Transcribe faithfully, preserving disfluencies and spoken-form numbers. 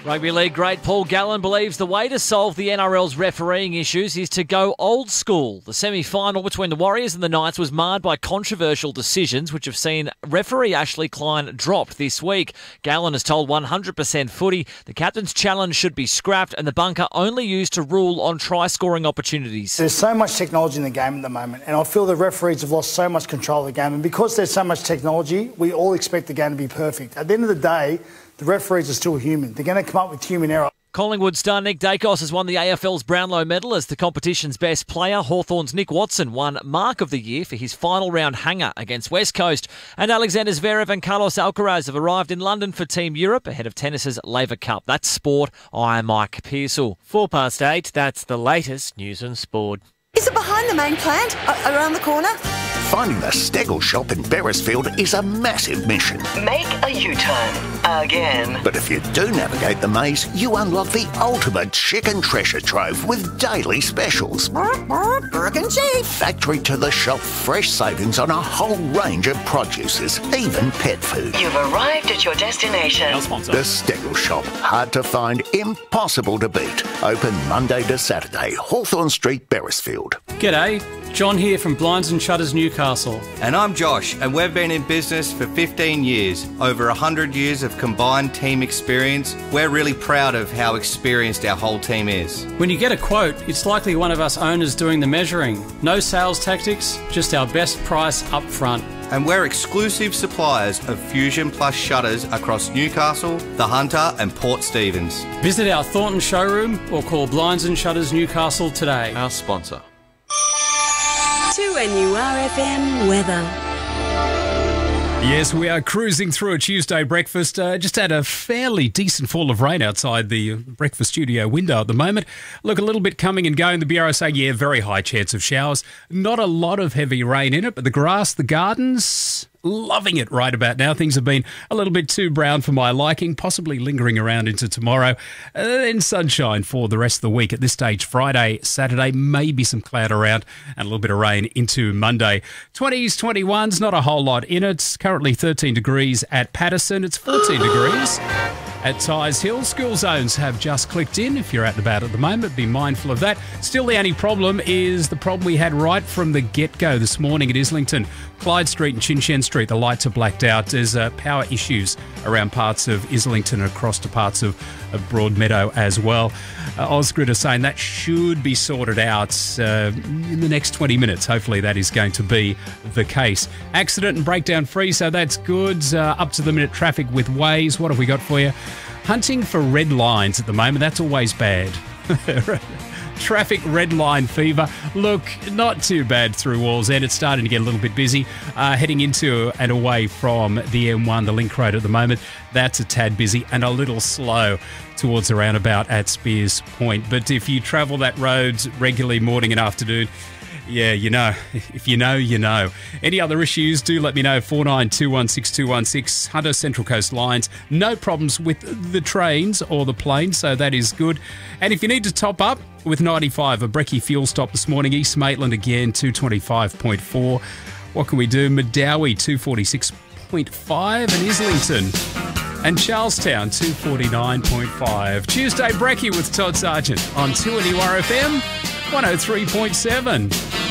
Rugby League great Paul Gallen believes the way to solve the N R L's refereeing issues is to go old school. The semi-final between the Warriors and the Knights was marred by controversial decisions which have seen referee Ashley Klein dropped this week. Gallen has told one hundred percent Footy the captain's challenge should be scrapped and the bunker only used to rule on try-scoring opportunities. There's so much technology in the game at the moment, and I feel the referees have lost so much control of the game, and because there's so much technology, we all expect the game to be perfect. At the end of the day, the referees are still human. They're going to come up with human error. Collingwood star Nick Dacos has won the A F L's Brownlow medal as the competition's best player. Hawthorn's Nick Watson won Mark of the Year for his final round hanger against West Coast. And Alexander Zverev and Carlos Alcaraz have arrived in London for Team Europe ahead of tennis's Laver Cup. That's sport. I'm Mike Pearsall. Four past eight, that's the latest news and sport. Is it behind the main plant? A- around the corner? Finding the Stegel shop in Beresfield is a massive mission. Make a U-turn. Again. But if you do navigate the maze, you unlock the ultimate chicken treasure trove with daily specials. Burger and cheese. Factory to the shop, fresh savings on a whole range of produces, even pet food. You've arrived at your destination. The Stegel shop. Hard to find, impossible to beat. Open Monday to Saturday, Hawthorn Street, Beresfield. G'day, John here from Blinds and Shutters Newcastle. And I'm Josh, and we've been in business for fifteen years. Over one hundred years of combined team experience. We're really proud of how experienced our whole team is. When you get a quote, it's likely one of us owners doing the measuring. No sales tactics, just our best price up front. And we're exclusive suppliers of Fusion Plus shutters across Newcastle, The Hunter and Port Stephens. Visit our Thornton showroom or call Blinds and Shutters Newcastle today. Our sponsor. two N U R F M weather. Yes, we are cruising through a Tuesday breakfast. Uh, just had a fairly decent fall of rain outside the breakfast studio window at the moment. Look, a little bit coming and going. The Bureau saying, yeah, very high chance of showers. Not a lot of heavy rain in it, but the grass, the gardens, loving it right about now. Things have been a little bit too brown for my liking, possibly lingering around into tomorrow. Uh, then sunshine for the rest of the week. At this stage, Friday, Saturday, maybe some cloud around and a little bit of rain into Monday. twenties, twenty-ones, not a whole lot in it. Currently thirteen degrees at Patterson. It's fourteen degrees at Tyers Hill. School zones have just clicked in. If you're out and about at the moment, be mindful of that. Still, the only problem is the problem we had right from the get-go this morning at Islington. Clyde Street and Chin Shen Street, the lights are blacked out. There's uh, power issues around parts of Islington and across to parts of, of Broadmeadow as well. Uh, Ausgrid are saying that should be sorted out uh, in the next twenty minutes. Hopefully that is going to be the case. Accident and breakdown free, so that's good. Uh, up to the minute traffic with Waze. What have we got for you? Hunting for red lines at the moment. That's always bad. Traffic red line fever. Look, not too bad through Walls End. It's starting to get a little bit busy. Uh, heading into and away from the M one, the Link Road at the moment. That's a tad busy and a little slow towards the roundabout at Spears Point. But if you travel that road regularly morning and afternoon, yeah, you know. If you know, you know. Any other issues, do let me know. four nine two one six two one six. Hunter Central Coast Lines. No problems with the trains or the planes, so that is good. And if you need to top up with ninety-five, a brekkie fuel stop this morning. East Maitland again, two twenty-five point four. What can we do? Medowie, two forty-six point five. And Islington and Charlestown, two forty-nine point five. Tuesday brekkie with Todd Sargent on two N U R F M one oh three point seven.